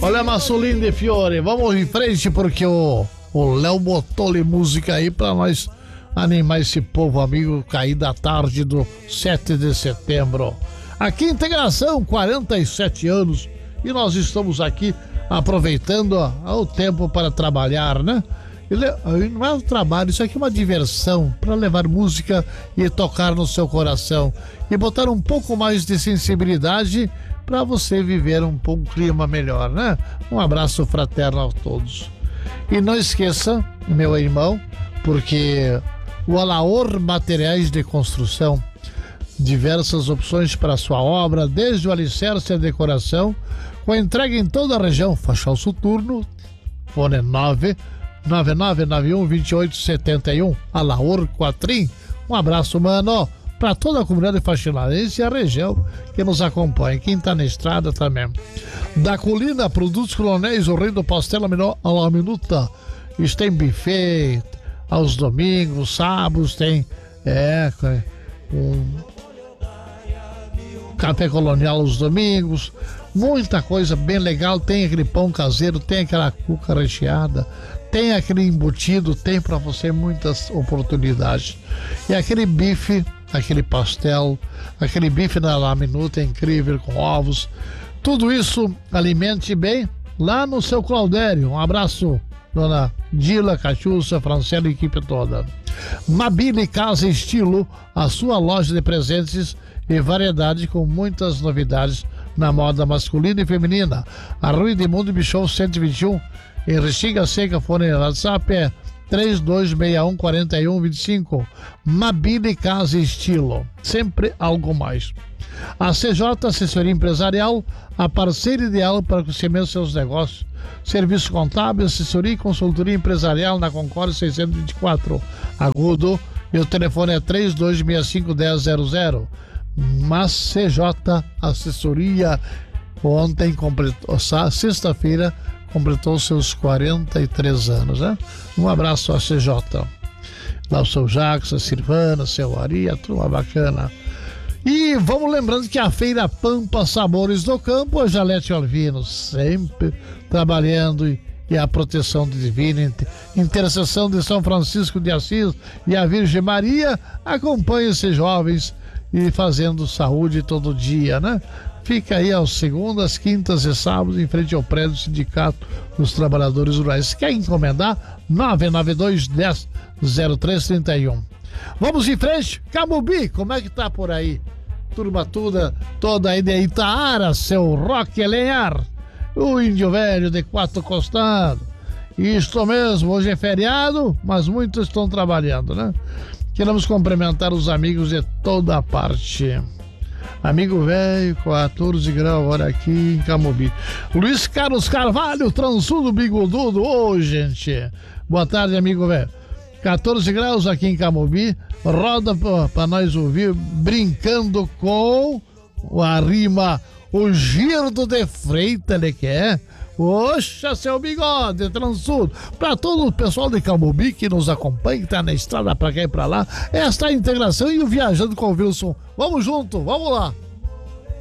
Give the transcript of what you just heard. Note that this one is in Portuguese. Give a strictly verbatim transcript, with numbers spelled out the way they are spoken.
Olha, Massolim de Fiore, vamos em frente porque o o Léo botou-lhe música aí pra nós animar esse povo amigo cair da tarde do sete de setembro. Aqui Integração, quarenta e sete anos, e nós estamos aqui aproveitando ó, o tempo para trabalhar, né? Ele, não é um trabalho, isso aqui é uma diversão para levar música e tocar no seu coração e botar um pouco mais de sensibilidade para você viver um, um clima melhor, né? Um abraço fraterno a todos. E não esqueça, meu irmão, porque o Alaor Materiais de Construção, diversas opções para a sua obra, desde o alicerce e a decoração, com entrega em toda a região. Fachal Soturno, fone nove nove nove nove um dois oito sete um, Alaor Quatrim. Um abraço, mano, para toda a comunidade faxinalense e a região que nos acompanha. Quem está na estrada também. Da Colina, Produtos Coronéis, o rei do pastel a la minuta. Isso tem buffet aos domingos, sábados, tem é, um café colonial aos domingos, muita coisa bem legal. Tem aquele pão caseiro, tem aquela cuca recheada, tem aquele embutido, tem para você muitas oportunidades. E aquele bife, aquele pastel, aquele bife na la minuta é incrível, com ovos. Tudo isso alimente bem lá no seu Claudério. Um abraço, dona Dila, Cachuça, Franciela e equipe toda. Mabile Casa Estilo, a sua loja de presentes e variedade com muitas novidades na moda masculina e feminina. A Rua Edmundo Bichon cento e vinte e um, em Restinga Seca, fone WhatsApp é três dois seis um quatro um dois cinco. Mabile Casa Estilo, sempre algo mais. A C J Assessoria Empresarial, a parceira ideal para o crescimento dos seus negócios. Serviço contábil, assessoria e consultoria empresarial na Concórdia seiscentos e vinte e quatro, Agudo, e o telefone é três dois seis cinco um zero zero zero. Mas C J Assessoria ontem completou, sexta-feira completou seus quarenta e três anos, né? Um abraço a C J. Lá o seu Jacques, a Silvana, a seu Ari, a turma bacana. E vamos lembrando que a Feira Pampa Sabores do Campo, a Jalete Alvino, sempre trabalhando e, e a proteção divina, intercessão de São Francisco de Assis e a Virgem Maria, acompanha esses jovens e fazendo saúde todo dia, né? Fica aí aos segundas, quintas e sábados em frente ao prédio do Sindicato dos Trabalhadores Rurais. Quer encomendar? nove nove dois um zero zero três três um. Vamos em frente. Camubi, como é que tá por aí? Turma toda, toda aí de Itaara, seu Roque Elenhar, o índio velho de quatro costados. Isto mesmo, hoje é feriado, mas muitos estão trabalhando, né? Queremos cumprimentar os amigos de toda a parte. Amigo velho, quatorze graus agora aqui em Camubi. Luiz Carlos Carvalho, transudo, bigodudo. Ô, gente, boa tarde, amigo velho. quatorze graus aqui em Camubi. Roda para nós ouvir, brincando com a rima, o Girdo de Freitas, ele quer. Oxa, seu bigode, transudo. Para todo o pessoal de Camubi que nos acompanha, que tá na estrada pra cá e pra lá, esta é a Integração e o Viajando com o Wilson. Vamos junto, vamos lá.